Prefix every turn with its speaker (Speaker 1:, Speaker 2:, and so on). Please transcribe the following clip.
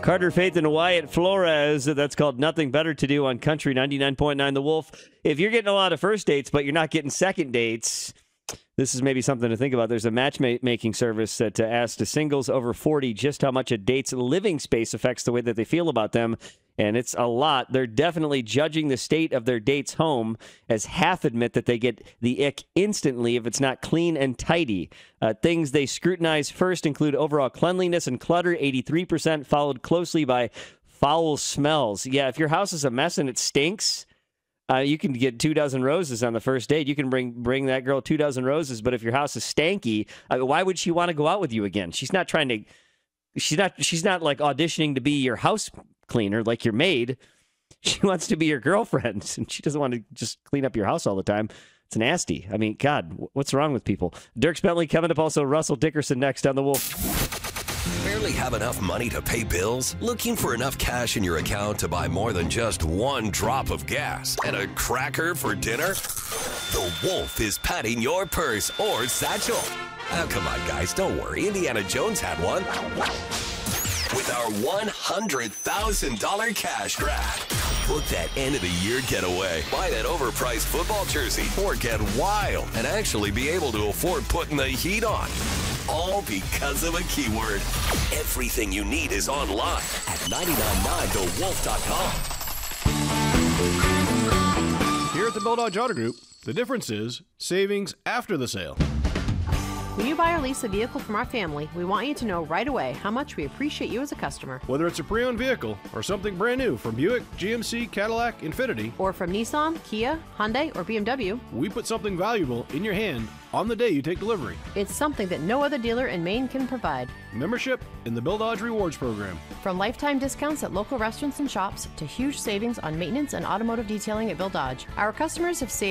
Speaker 1: Carter Faith and Wyatt Flores. That's called Nothing Better to Do on Country 99.9 The Wolf. If you're getting a lot of first dates, but you're not getting second dates, this is maybe something to think about. There's a matchmaking service that asks singles over 40 just how much a date's living space affects the way that they feel about them. And it's a lot. They're definitely judging the state of their date's home, as half admit that they get the ick instantly if it's not clean and tidy. Things they scrutinize first include overall cleanliness and clutter, 83%, followed closely by foul smells. Yeah, if your house is a mess and it stinks, you can get 24 roses on the first date. You can bring that girl 24 roses, but if your house is stanky, why would she want to go out with you again? She's not trying to. She's not like auditioning to be your house cleaner, like your maid. She wants to be your girlfriend, and she doesn't want to just clean up your house all the time. It's nasty. I mean, God, what's wrong with people? Dirk Bentley coming up, also Russell Dickerson next on The Wolf.
Speaker 2: Barely have enough money to pay bills? Looking for enough cash in your account to buy more than just one drop of gas and a cracker for dinner? The Wolf is patting your purse or satchel. Oh, come on, guys, don't worry. Indiana Jones had one. With our $100,000 cash grab. Book that end-of-the-year getaway. Buy that overpriced football jersey. Or get wild and actually be able to afford putting the heat on. All because of a keyword. Everything you need is online at 999thewolf.com.
Speaker 3: Here at the Bulldog Auto Group, the difference is savings after the sale.
Speaker 4: When you buy or lease a vehicle from our family, we want you to know right away how much we appreciate you as a customer.
Speaker 3: Whether it's a pre-owned vehicle or something brand new from Buick, GMC, Cadillac, Infiniti,
Speaker 4: Or from Nissan, Kia, Hyundai, or BMW,
Speaker 3: we put something valuable in your hand on the day you take delivery.
Speaker 4: it's something that no other dealer in Maine can provide.
Speaker 3: Membership in the Bill Dodge Rewards Program.
Speaker 4: From lifetime discounts at local restaurants and shops to huge savings on maintenance and automotive detailing at Bill Dodge, our customers have saved